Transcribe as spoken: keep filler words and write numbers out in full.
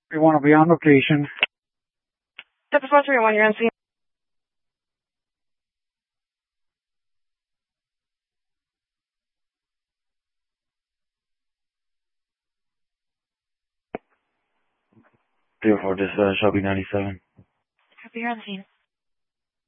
We want to be on location. Step four three one, you're on scene. three oh four, this uh, Shelby ninety-seven. Copy, you're on scene.